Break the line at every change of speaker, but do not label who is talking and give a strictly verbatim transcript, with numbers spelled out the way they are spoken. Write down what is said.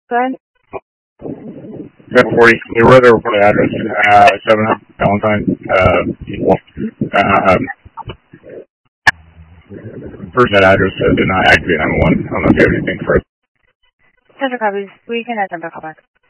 Go ahead.
seven forty, we were there for the address, uh, seven hundred Valentine, uh, um, first that address uh, did not activate nine one one. I don't know if you have anything for it.
Central copies. We can have them call back.